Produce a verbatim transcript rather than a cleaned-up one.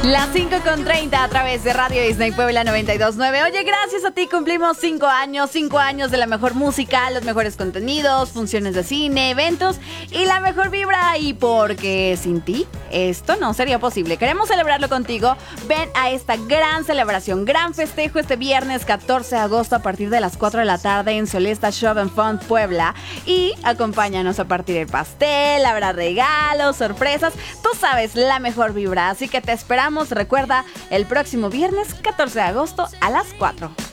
Las cinco con treinta a través de Radio Disney Puebla noventa y dos punto nueve. Oye, gracias a ti cumplimos cinco años, cinco años de la mejor música, los mejores contenidos, funciones de cine, eventos y la mejor vibra. Y porque sin ti esto no sería posible. Queremos celebrarlo contigo. Ven a esta gran celebración, gran festejo este viernes catorce de agosto a partir de las cuatro de la tarde en Solesta Shop and Fun Puebla. Y acompáñanos a partir del pastel, habrá regalos, sorpresas. Tú sabes, la mejor vibra, así que te esperamos. Recuerda, el próximo viernes catorce de agosto a las cuatro.